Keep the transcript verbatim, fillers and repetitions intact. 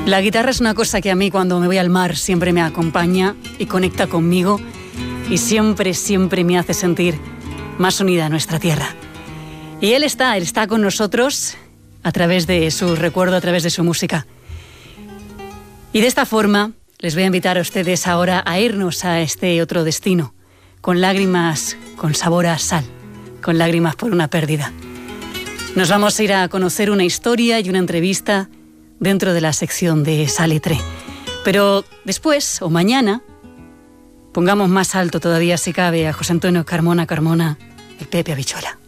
La guitarra es una cosa que a mí cuando me voy al mar siempre me acompaña y conecta conmigo y siempre, siempre me hace sentir más unida a nuestra tierra. Y él está, él está con nosotros a través de su recuerdo, a través de su música. Y de esta forma les voy a invitar a ustedes ahora a irnos a este otro destino, con lágrimas, con sabor a sal, con lágrimas por una pérdida. Nos vamos a ir a conocer una historia y una entrevista dentro de la sección de Salitre. Pero después, o mañana, pongamos más alto todavía si cabe a José Antonio Carmona Carmona, el Pepe Habichuela.